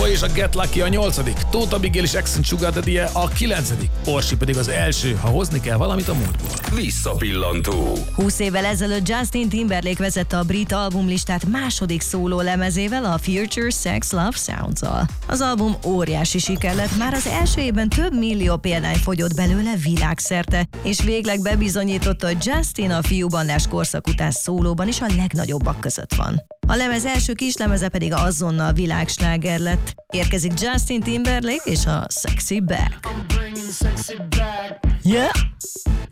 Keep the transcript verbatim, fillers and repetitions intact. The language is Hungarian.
Boy és a Get Lucky a nyolcadik, Tóth Abigail és Accent Sugar Daddy a kilencedik, Orsi pedig az első, ha hozni kell valamit a múltból. Visszapillantó. húsz évvel ezelőtt Justin Timberlake vezette a brit albumlistát második szóló lemezével, a Future Sex Love Sounds-al. Az album óriási siker lett, már az első évben több millió példány fogyott belőle világszerte, és végleg bebizonyította, hogy Justin a fiúbandás korszak után szólóban is a legnagyobbak között van. A lemez első kislemeze pedig azonnal világsláger lett. Érkezik Justin Timberlake és a Sexy Back. Yeah!